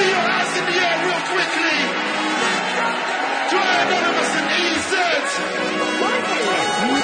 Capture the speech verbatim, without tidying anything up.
see your hands in the air real quickly. To our anonymous and E Z.